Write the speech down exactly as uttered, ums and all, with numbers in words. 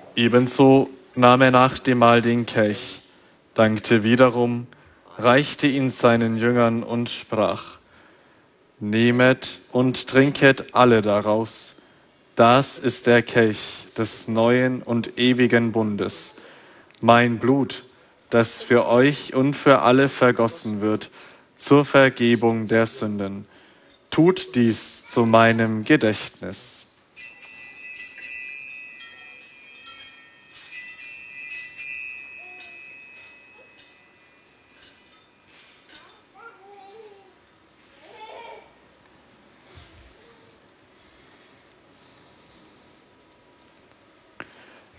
Ebenso nahm er nach dem Mahl den Kelch, dankte wiederum, reichte ihn seinen Jüngern und sprach: Nehmet und trinket alle daraus. Das ist der Kelch des neuen und ewigen Bundes, mein Blut, das für euch und für alle vergossen wird zur Vergebung der Sünden. Tut dies zu meinem Gedächtnis.